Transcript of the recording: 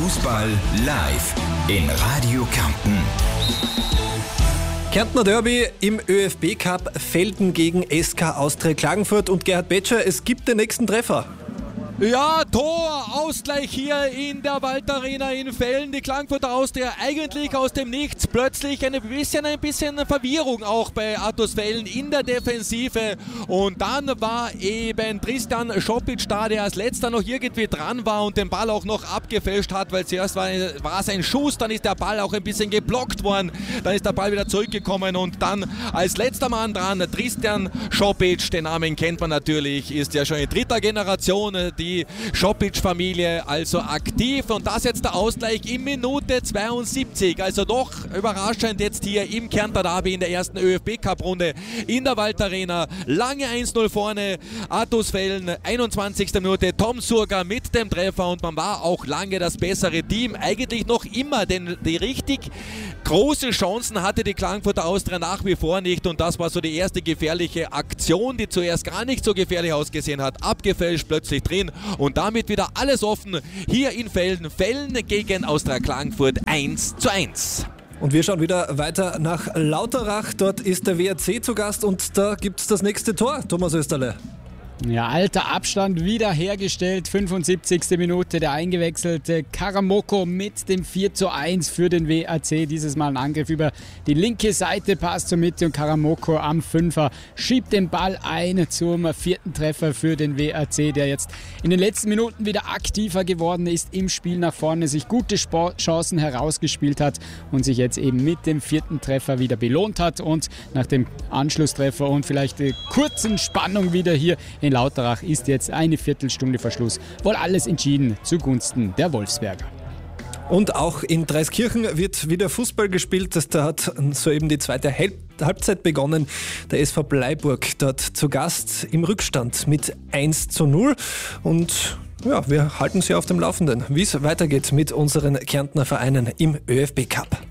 Fußball live in Radio Kärnten. Kärntner Derby im ÖFB-Cup, Velden gegen SK Austria Klagenfurt. Und Gerhard Betscher, es gibt den nächsten Treffer. Ja, Tor, Ausgleich hier in der Waldarena in Velden. Die Klagenfurter Austria eigentlich aus dem Nichts. Plötzlich ein bisschen Verwirrung auch bei Atos Velden in der Defensive. Und dann war eben Tristan Šopić da, der als letzter noch irgendwie dran war und den Ball auch noch abgefälscht hat, weil zuerst war es ein Schuss, dann ist der Ball auch ein bisschen geblockt worden. Dann ist der Ball wieder zurückgekommen und dann als letzter Mann dran Tristan Šopić. Den Namen kennt man natürlich, ist ja schon in dritter Generation die Šopić-Familie also aktiv, und das jetzt der Ausgleich in Minute 72. Also doch überraschend jetzt hier im Kärntner Derby in der ersten ÖFB-Cup-Runde in der Waldarena. Lange 1-0 vorne, Atos Velden, 21. Minute, Tom Surga mit dem Treffer, und man war auch lange das bessere Team. Eigentlich noch immer, denn die richtig großen Chancen hatte die Klagenfurter Austria nach wie vor nicht, und das war so die erste gefährliche Aktion, die zuerst gar nicht so gefährlich ausgesehen hat. Abgefälscht, plötzlich drin. Und damit wieder alles offen hier in Velden. Velden gegen Austria Klagenfurt 1:1. Und wir schauen wieder weiter nach Lauterach. Dort ist der WRC zu Gast und da gibt es das nächste Tor, Thomas Österle. Ja, alter Abstand wiederhergestellt. 75. Minute, der eingewechselte Karamoko mit dem 4:1 für den WRC. Dieses Mal ein Angriff über die linke Seite, passt zur Mitte und Karamoko am Fünfer schiebt den Ball ein zum vierten Treffer für den WRC, der jetzt in den letzten Minuten wieder aktiver geworden ist im Spiel nach vorne, sich gute Chancen herausgespielt hat und sich jetzt eben mit dem vierten Treffer wieder belohnt hat, und nach dem Anschlusstreffer und vielleicht kurzen Spannung wieder hier in Lauterach ist jetzt eine Viertelstunde vor Schluss wohl alles entschieden zugunsten der Wolfsberger. Und auch in Dreiskirchen wird wieder Fußball gespielt. Da hat soeben die zweite Halbzeit begonnen. Der SV Bleiburg dort zu Gast im Rückstand mit 1:0. Und ja, wir halten Sie auf dem Laufenden, wie es weitergeht mit unseren Kärntner Vereinen im ÖFB Cup.